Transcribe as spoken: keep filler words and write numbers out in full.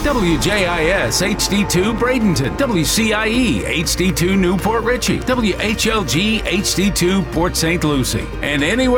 W J I S H D two Bradenton, W C I E H D two Newport Richey, W H L G H D two Port Saint Lucie, and anywhere